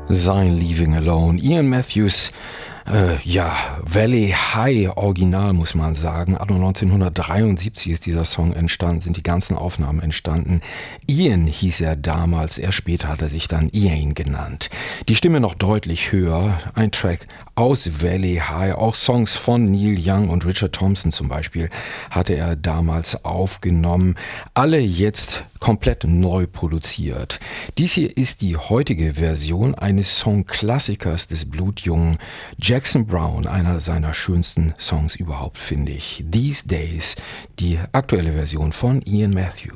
Sein Leaving Alone. Ian Matthews, Valley High Original muss man sagen. Anno 1973 ist dieser Song entstanden, sind die ganzen Aufnahmen entstanden. Ian hieß er damals, erst später hat er sich dann Ian genannt. Die Stimme noch deutlich höher, ein Track aus Valley High, auch Songs von Neil Young und Richard Thompson zum Beispiel hatte er damals aufgenommen. Alle jetzt komplett neu produziert. Dies hier ist die heutige Version eines Songklassikers des blutjungen Jackson Browne, einer seiner schönsten Songs überhaupt, finde ich. These Days, die aktuelle Version von Ian Matthews.